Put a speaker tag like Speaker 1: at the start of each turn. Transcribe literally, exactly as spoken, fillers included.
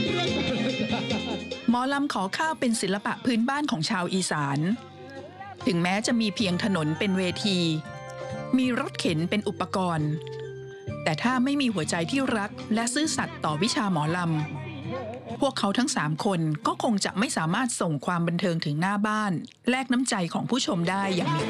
Speaker 1: หมอลำขอข้าวเป็นศิลปะพื้นบ้านของชาวอีสานถึงแม้จะมีเพียงถนนเป็นเวทีมีรถเข็นเป็นอุปกรณ์แต่ถ้าไม่มีหัวใจที่รักและซื่อสัตย์ต่อวิชาหมอลำพวกเขาทั้งสามคนก็คงจะไม่สามารถส่งความบันเทิงถึงหน้าบ้านแลกน้ำใจของผู้ชมได้อย่างมี